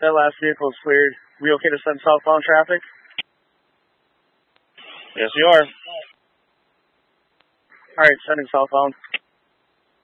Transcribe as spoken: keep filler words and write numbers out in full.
That last vehicle is cleared. We okay to send southbound traffic? Yes, you are. All right, sending southbound.